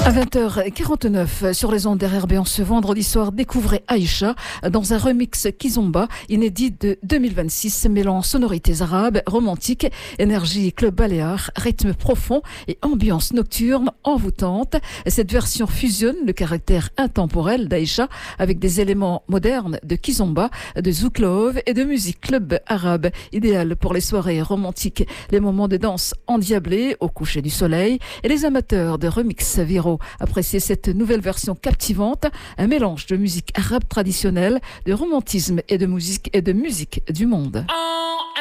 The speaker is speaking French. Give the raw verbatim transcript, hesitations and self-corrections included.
À vingt heures quarante-neuf sur les ondes d'R R B en ce vendredi soir, découvrez Aïcha dans un remix Kizomba inédit de deux mille vingt-six, mêlant sonorités arabes, romantiques, énergie club baléare, rythme profond et ambiance nocturne envoûtante. Cette version fusionne le caractère intemporel d'Aïcha avec des éléments modernes de Kizomba, de zouk love et de musique club arabe, idéal pour les soirées romantiques, les moments de danse endiablés au coucher du soleil et les amateurs de remix viraux. Appréciez cette nouvelle version captivante, un mélange de musique arabe traditionnelle, de romantisme et de musique et de musique du monde.